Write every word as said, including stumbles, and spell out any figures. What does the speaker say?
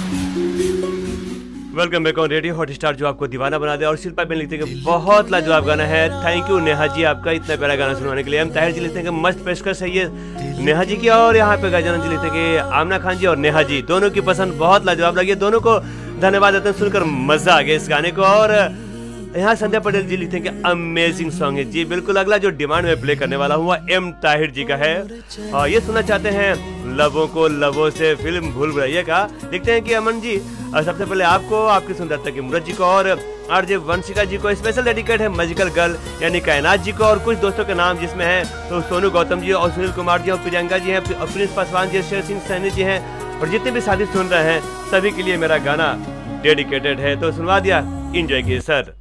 Welcome back on radio Hotstar, जो आपको दीवाना बना दे। और शिल्पा बेन लिखते हैं कि बहुत लाजवाब गाना है। थैंक यू नेहा जी आपका इतना प्यारा गाना सुनाने के लिए। हम ताहिर जी लिखते हैं कि मस्त पेशकश है ये नेहा जी की। और यहाँ पे गजानन जी लिखते हैं कि आमना खान जी और नेहा जी दोनों की पसंद बहुत लाजवाब लगी। दोनों को धन्यवाद देते हैं, सुनकर मजा आ गया इस गाने को। और यहाँ संध्या पटेल जी लिखते हैं कि अमेजिंग सॉन्ग है जी। बिल्कुल अगला जो डिमांड में प्ले करने वाला हूँ वह एम ताहिर जी का है। और ये सुनना चाहते हैं लबों को लबों से, फिल्म भूल भुलैया का। लिखते हैं कि अमन जी सबसे पहले आपको, आपकी सुंदरता की मूरत जी को और आरजे वंशिका जी को स्पेशल डेडिकेट है मैजिकल गर्ल यानी कायनात जी को और कुछ दोस्तों के नाम जिसमें है तो सोनू गौतम जी और सुनील कुमार जी और प्रियंका जी हैं, प्रिंस पासवान जी, शेर सिंह सैनी जी हैं और जितने भी साथी सुन रहे हैं सभी के लिए मेरा गाना डेडिकेटेड है। तो सुनवा दिया, एंजॉय कीजिए सर।